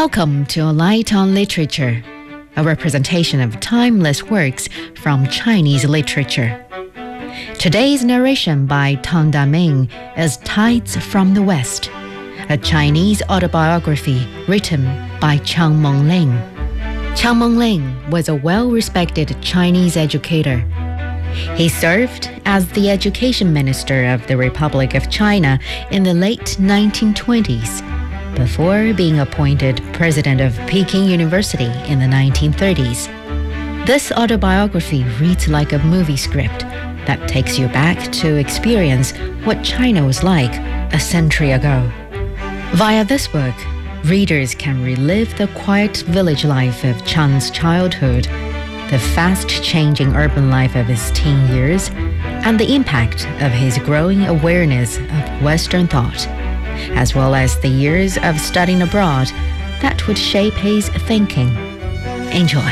Welcome to A Light on Literature, a representation of timeless works from Chinese literature. Today's narration by Tang Daming is Tides from the West, a Chinese autobiography written by Qiang Mengling. Qiang Mengling was a well-respected Chinese educator. He served as the education minister of the Republic of China in the late 1920s, before being appointed president of Peking University in the 1930s. This autobiography reads like a movie script that takes you back to experience what China was like a century ago. Via this book, readers can relive the quiet village life of Qiang's childhood, the fast-changing urban life of his teen years, and the impact of his growing awareness of Western thought, as well as the years of studying abroad that would shape his thinking. Enjoy.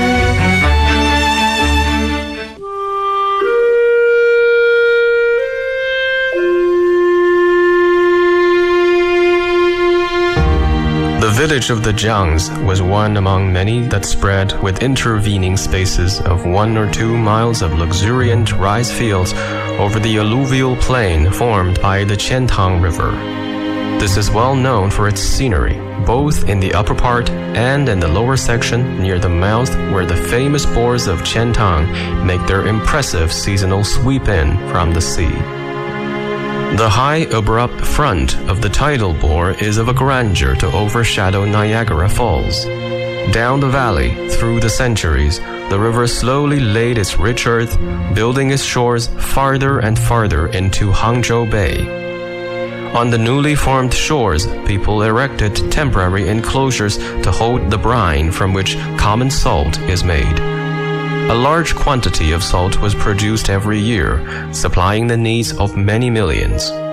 The village of the Jiangs was one among many that spread with intervening spaces of 1 or 2 miles of luxuriant rice fields over the alluvial plain formed by the Qiantang River. This is well known for its scenery, both in the upper part and in the lower section near the mouth where the famous bores of Qiantang make their impressive seasonal sweep-in from the sea. The high, abrupt front of the tidal bore is of a grandeur to overshadow Niagara Falls. Down the valley, through the centuries, the river slowly laid its rich earth, building its shores farther and farther into Hangzhou Bay. On the newly formed shores, people erected temporary enclosures to hold the brine from which common salt is made. A large quantity of salt was produced every year, supplying the needs of many millions.